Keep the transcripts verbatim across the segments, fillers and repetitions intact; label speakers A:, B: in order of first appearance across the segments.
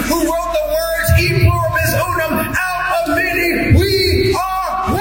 A: who wrote the words "E pluribus unum" out of many. We are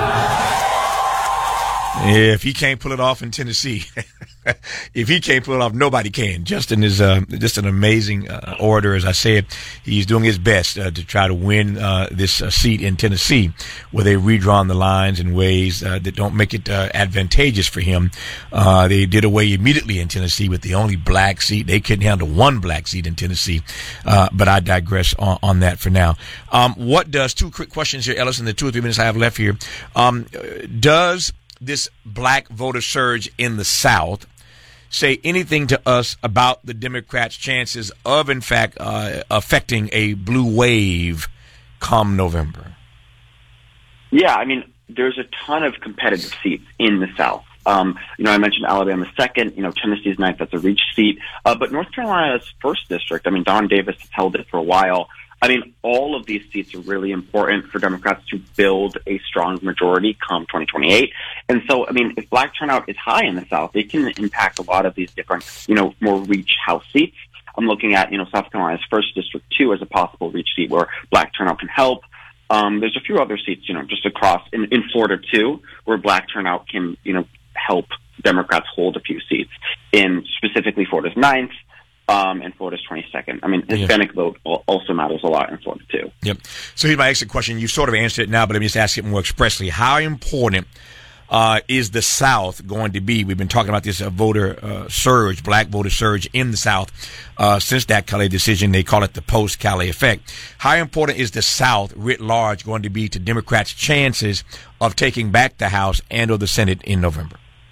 A: one.
B: If he can't pull it off in Tennessee, if he can't pull it off, nobody can. Justin is uh, just an amazing uh, orator. As I said, he's doing his best uh, to try to win uh, this uh, seat in Tennessee, where they've redrawn the lines in ways uh, that don't make it uh, advantageous for him. Uh, they did away immediately in Tennessee with the only black seat. They couldn't handle one black seat in Tennessee. Uh, but I digress on, on that for now. Um, what does, two quick questions here, Ellis, in the two or three minutes I have left here. Um, does this black voter surge in the South say anything to us about the Democrats' chances of, in fact, uh, affecting a blue wave come November?
C: Yeah, I mean, there's a ton of competitive seats in the South. Um, you know, I mentioned Alabama's second, you know, Tennessee's ninth, that's a reach seat. Uh, but North Carolina's first district, I mean, Don Davis has held it for a while. I mean, all of these seats are really important for Democrats to build a strong majority come twenty twenty-eight. And so, I mean, if black turnout is high in the South, it can impact a lot of these different, you know, more reach House seats. I'm looking at, you know, South Carolina's first district, too, as a possible reach seat where black turnout can help. Um, there's a few other seats, you know, just across in, in Florida, too, where black turnout can, you know, help Democrats hold a few seats. In specifically Florida's ninth. Um, and Florida's twenty-second. I mean, Hispanic yeah. vote also matters a lot in Florida, too.
B: Yep. So here's my exit question. You sort of answered it now, but let me just ask it more expressly. How important uh, is the South going to be? We've been talking about this uh, voter uh, surge, black voter surge in the South uh, since that Calais decision. They call it the post-Calais effect. How important is the South writ large going to be to Democrats' chances of taking back the House and or the Senate in November?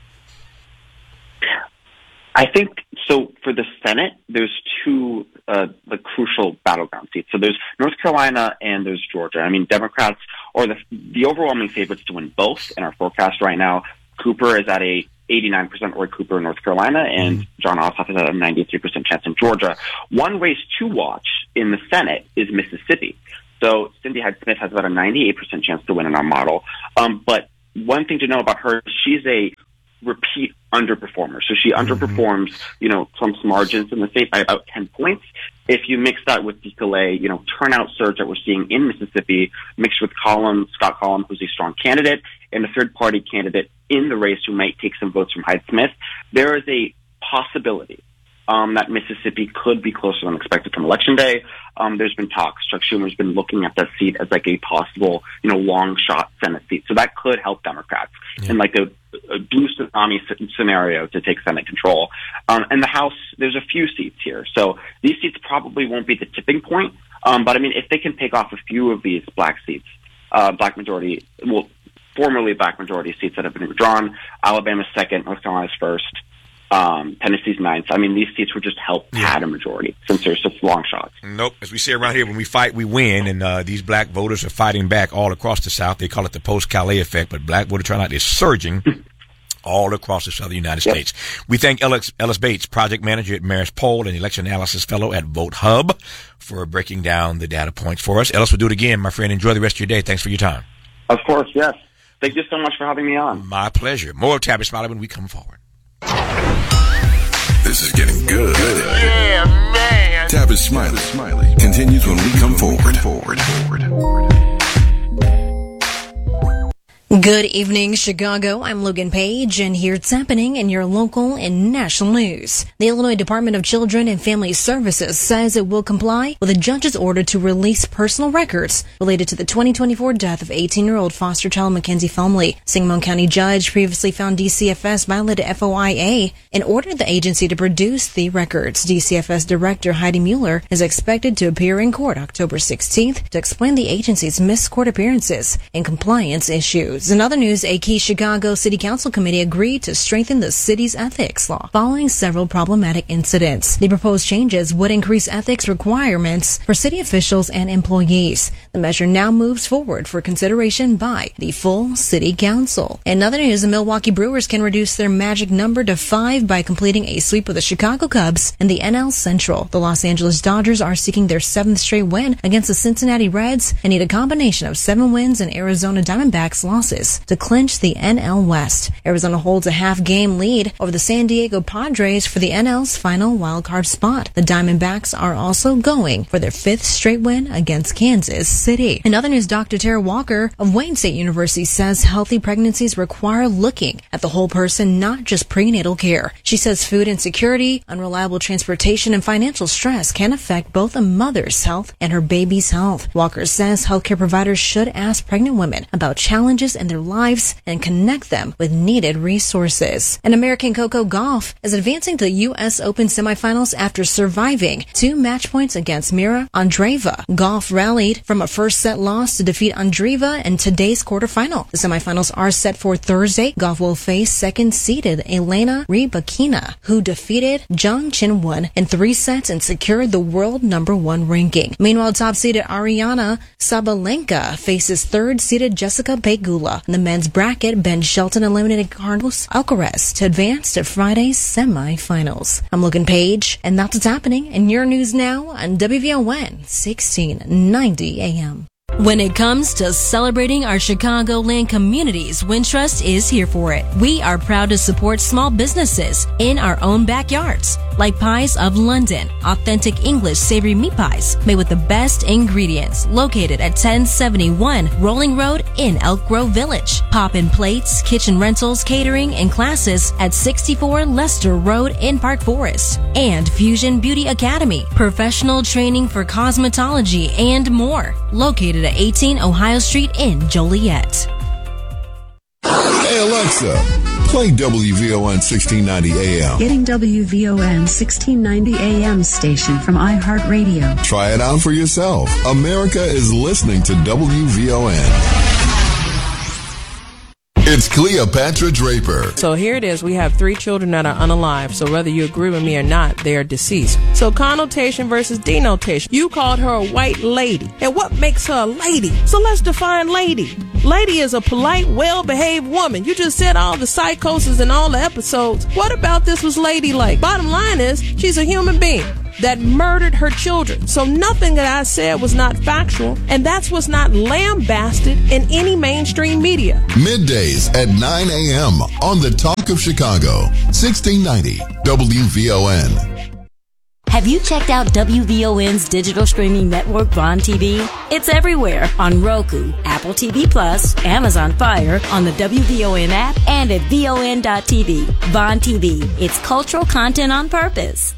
C: I think so. For the Senate, there's two uh, the crucial battleground seats. So there's North Carolina and there's Georgia. I mean, Democrats are the the overwhelming favorites to win both in our forecast right now. Cooper is at a eighty-nine percent Roy Cooper in North Carolina, and mm-hmm. John Ossoff is at a ninety-three percent chance in Georgia. One race to watch in the Senate is Mississippi. So Cindy Hyde-Smith has about a ninety-eight percent chance to win in our model. Um, but one thing to know about her, she's a repeat underperformer. So she underperforms, you know, Trump's margins in the state by about ten points. If you mix that with the Calais, you know, turnout surge that we're seeing in Mississippi, mixed with Collum, Scott Collum, who's a strong candidate, and a third-party candidate in the race who might take some votes from Hyde-Smith, there is a possibility um, that Mississippi could be closer than expected from Election Day. Um, there's been talks. Chuck Schumer's been looking at that seat as like a possible, you know, long shot Senate seat. So that could help Democrats yeah. in like a, a blue tsunami scenario to take Senate control. Um, and the House, there's a few seats here. So these seats probably won't be the tipping point. Um, but I mean, if they can pick off a few of these black seats, uh, black majority, well, formerly black majority seats that have been withdrawn, Alabama's second, North Carolina's first, Um, Tennessee's ninth. I mean, these seats would just help pad yeah. a majority since there's such long shots.
B: Nope. As we say around here, when we fight, we win. And uh, these black voters are fighting back all across the South. They call it the post-Calais effect, but black voter turnout is surging all across the southern United yep. States. We thank Ellis, Ellis Bates, project manager at Marist Poll and election analysis fellow at Vote Hub, for breaking down the data points for us. Ellis, we'll do it again, my friend. Enjoy the rest of your day. Thanks for your time.
C: Of course, yes. Thank you so much for having me on.
B: My pleasure. More of Tavis Smiley when we come forward.
D: This is getting good.
E: Yeah, man.
D: Tavis Smiley, Smiley continues when we come forward. forward, forward, forward.
F: Good evening, Chicago. I'm Logan Page, and here's what's happening in your local and national news. The Illinois Department of Children and Family Services says it will comply with a judge's order to release personal records related to the twenty twenty-four death of eighteen-year-old foster child Mackenzie Felmley. Sangamon County judge previously found D C F S violated F O I A and ordered the agency to produce the records. D C F S Director Heidi Mueller is expected to appear in court October sixteenth to explain the agency's missed court appearances and compliance issues. In other news, a key Chicago City Council committee agreed to strengthen the city's ethics law following several problematic incidents. The proposed changes would increase ethics requirements for city officials and employees. The measure now moves forward for consideration by the full City Council. In other news, the Milwaukee Brewers can reduce their magic number to five by completing a sweep of the Chicago Cubs and the N L Central. The Los Angeles Dodgers are seeking their seventh straight win against the Cincinnati Reds and need a combination of seven wins and Arizona Diamondbacks losses losses to clinch the N L West. Arizona holds a half-game lead over the San Diego Padres for the N L's final wildcard spot. The Diamondbacks are also going for their fifth straight win against Kansas City. In other news, Doctor Tara Walker of Wayne State University says healthy pregnancies require looking at the whole person, not just prenatal care. She says food insecurity, unreliable transportation, and financial stress can affect both a mother's health and her baby's health. Walker says healthcare providers should ask pregnant women about challenges in their lives and connect them with needed resources. And American Coco Golf is advancing to the U S Open semifinals after surviving two match points against Mira Andreeva. Golf rallied from a first set loss to defeat Andreeva in today's quarterfinal. The semifinals are set for Thursday. Golf will face second-seeded Elena Rybakina, who defeated Jung Chin-won in three sets and secured the world number one ranking. Meanwhile, top-seeded Ariana Sabalenka faces third-seeded Jessica Pegula. In the men's bracket, Ben Shelton eliminated Carlos Alcaraz to advance to Friday's semifinals. I'm Logan Page, and that's what's happening in your news now on W V O N sixteen ninety A M. When it comes to celebrating our Chicagoland communities, Wintrust is here for it. We are proud to support small businesses in our own backyards, like Pies of London, authentic English savory meat pies made with the best ingredients, located at ten seventy-one Rolling Road in Elk Grove Village. Pop-in Plates, kitchen rentals, catering, and classes at sixty-four Lester Road in Park Forest. And Fusion Beauty Academy, professional training for cosmetology and more, located at eighteen Ohio Street in Joliet.
D: Hey Alexa, play W V O N sixteen ninety A M.
G: Getting W V O N sixteen ninety A M station from iHeartRadio.
D: Try it out for yourself. America is listening to W V O N. It's Cleopatra Draper.
H: So here it is. We have three children that are unalive. So whether you agree with me or not, they are deceased. So connotation versus denotation. You called her a white lady. And what makes her a lady? So let's define lady. Lady is a polite, well-behaved woman. You just said all the psychosis and all the episodes. What about this was ladylike? Bottom line is, she's a human being that murdered her children. So nothing that I said was not factual, and that's what's not lambasted in any mainstream media.
D: Middays at nine a.m. on the Talk of Chicago, sixteen ninety W V O N.
I: Have you checked out W V O N's digital streaming network, Vaughn T V? It's everywhere on Roku, Apple T V Plus, Amazon Fire, on the W V O N app, and at V O N dot T V. Vaughn T V. It's cultural content on purpose.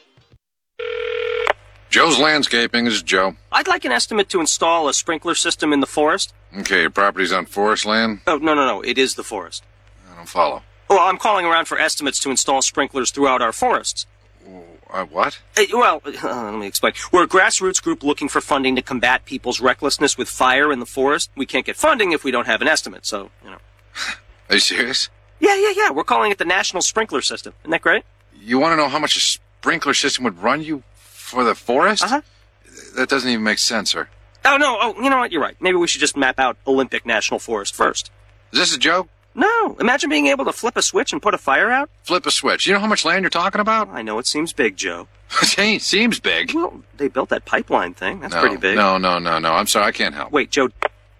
J: Joe's Landscaping is Joe.
K: I'd like an estimate to install a sprinkler system in the forest.
J: Okay, your property's on forest land?
K: Oh, no, no, no. It is the forest.
J: I don't follow.
K: Well, I'm calling around for estimates to install sprinklers throughout our forests.
J: Uh, what?
K: Uh, well, uh, let me explain. We're a grassroots group looking for funding to combat people's recklessness with fire in the forest. We can't get funding if we don't have an estimate, so, you know.
J: Are you serious?
K: Yeah, yeah, yeah. We're calling it the National Sprinkler System. Isn't that great?
J: You want to know how much a sprinkler system would run you for the forest?
K: Uh-huh.
J: That doesn't even make sense, sir.
K: Oh, no. Oh, you know what? You're right. Maybe we should just map out Olympic National Forest first.
J: Is this a joke?
K: No. Imagine being able to flip a switch and put a fire out.
J: Flip a switch. You know how much land you're talking about?
K: I know it seems big, Joe.
J: It seems big.
K: Well, they built that pipeline thing. That's
J: no,
K: pretty big.
J: No, no, no, no. I'm sorry. I can't help.
K: Wait, Joe.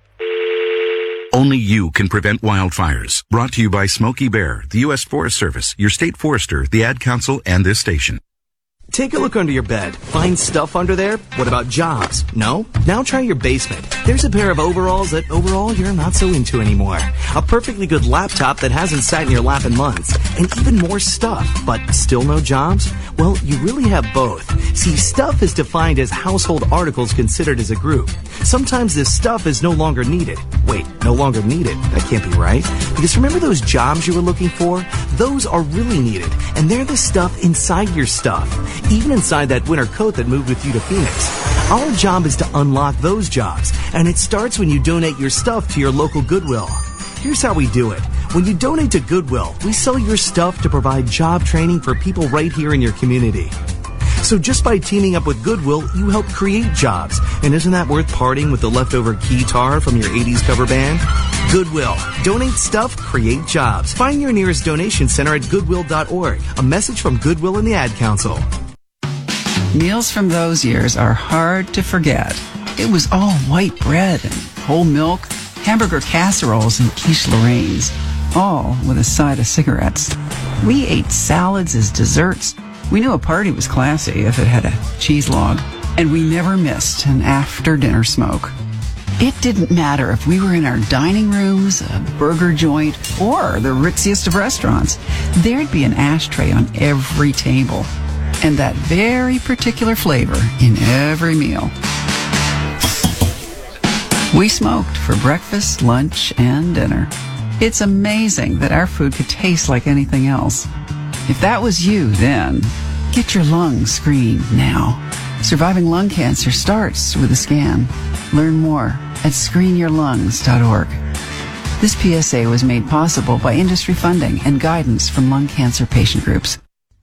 L: Only you can prevent wildfires. Brought to you by Smokey Bear, the U S Forest Service, your state forester, the Ad Council, and this station.
M: Take a look under your bed. Find stuff under there? What about jobs? No? Now try your basement. There's a pair of overalls that overall you're not so into anymore. A perfectly good laptop that hasn't sat in your lap in months. And even more stuff, but still no jobs? Well, you really have both. See, stuff is defined as household articles considered as a group. Sometimes this stuff is no longer needed. Wait, no longer needed? That can't be right. Because remember those jobs you were looking for? Those are really needed. And they're the stuff inside your stuff. Even inside that winter coat that moved with you to Phoenix. Our job is to unlock those jobs, and it starts when you donate your stuff to your local Goodwill. Here's how we do it. When you donate to Goodwill, we sell your stuff to provide job training for people right here in your community. So just by teaming up with Goodwill, you help create jobs. And isn't that worth parting with the leftover keytar from your eighties cover band? Goodwill. Donate stuff, create jobs. Find your nearest donation center at goodwill dot org. A message from Goodwill and the Ad Council.
N: Meals from those years are hard to forget. It was all white bread and whole milk, hamburger casseroles and quiche Lorraine's, all with a side of cigarettes. We ate salads as desserts. We knew a party was classy if it had a cheese log, and we never missed an after-dinner smoke. It didn't matter if we were in our dining rooms, a burger joint, or the ritziest of restaurants. There'd be an ashtray on every table, and that very particular flavor in every meal. We smoked for breakfast, lunch, and dinner. It's amazing that our food could taste like anything else. If that was you then, get your lungs screened now. Surviving lung cancer starts with a scan. Learn more at screen your lungs dot org. This P S A was made possible by industry funding and guidance from lung cancer patient groups.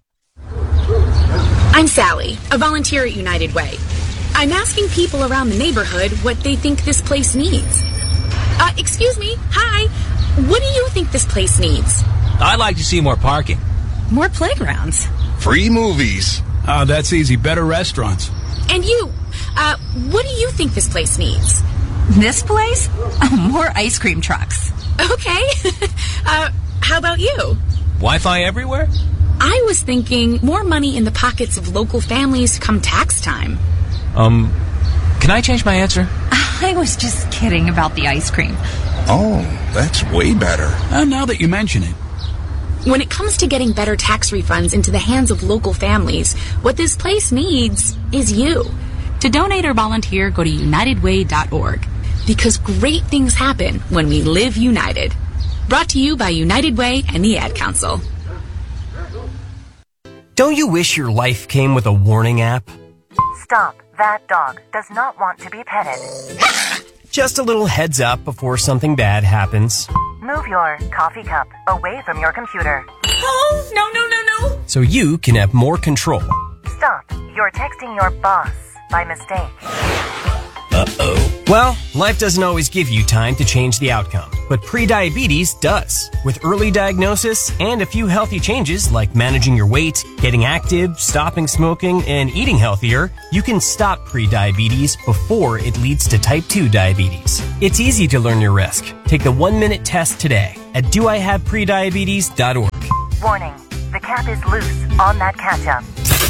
O: I'm Sally, a volunteer at United Way. I'm asking people around the neighborhood what they think this place needs. Uh, excuse me, hi. What do you think this place needs?
P: I'd like to see more parking.
O: More playgrounds.
Q: Free movies.
R: Oh, that's easy. Better restaurants.
O: And you, uh, what do you think this place needs?
S: This place? Oh, more ice cream trucks.
O: Okay. uh, how about you?
P: Wi-Fi everywhere?
O: I was thinking more money in the pockets of local families come tax time.
P: Um, can I change my answer?
S: I was just kidding about the ice cream.
Q: Oh, that's way better.
R: Uh, now that you mention it.
O: When it comes to getting better tax refunds into the hands of local families, what this place needs is you. To donate or volunteer, go to united way dot org. Because great things happen when we live united. Brought to you by United Way and the Ad Council.
T: Don't you wish your life came with a warning app?
U: Stop. That dog does not want to be petted.
T: Just a little heads up before something bad happens.
U: Move your coffee cup away from your computer.
O: Oh, no, no, no, no.
T: So you can have more control.
U: Stop. You're texting your boss by mistake.
T: Uh-oh. Well, life doesn't always give you time to change the outcome, but prediabetes does. With early diagnosis and a few healthy changes like managing your weight, getting active, stopping smoking, and eating healthier, you can stop prediabetes before it leads to type two diabetes. It's easy to learn your risk. Take the one-minute test today at do I have prediabetes dot org.
U: Warning, the cap is loose on that ketchup.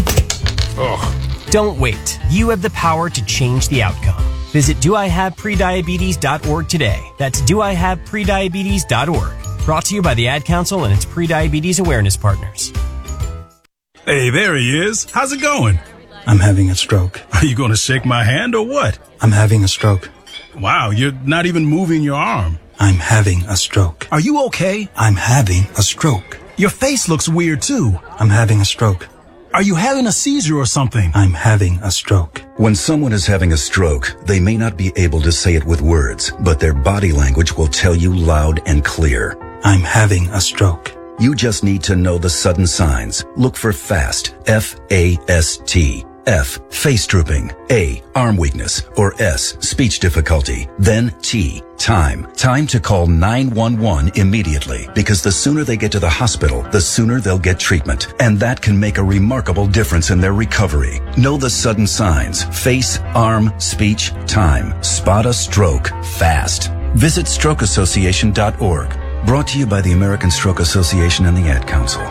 T: Ugh. Don't wait. You have the power to change the outcome. Visit do I have prediabetes dot org today. That's do I have prediabetes dot org. Brought to you by the Ad Council and its prediabetes awareness partners.
R: Hey, there he is. How's it going? I'm having a stroke. Are you going to shake my hand or what? I'm having a stroke. Wow, you're not even moving your arm. I'm having a stroke. Are you okay? I'm having a stroke. Your face looks weird too. I'm having a stroke. Are you having a seizure or something? I'm having a stroke.
V: When someone is having a stroke, they may not be able to say it with words, but their body language will tell you loud and clear.
R: I'm having a stroke.
V: You just need to know the sudden signs. Look for FAST, F A S T. F, face drooping. A, arm weakness. Or S, speech difficulty. Then T, time. Time to call nine one one immediately, because the sooner they get to the hospital, the sooner they'll get treatment. And that can make a remarkable difference in their recovery. Know the sudden signs. Face, arm, speech, time. Spot a stroke fast. Visit stroke association dot org. Brought to you by the American Stroke Association and the Ad Council.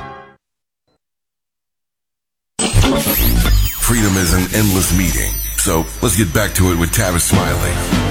W: Freedom is an endless meeting, so let's get back to it with Tavis Smiley.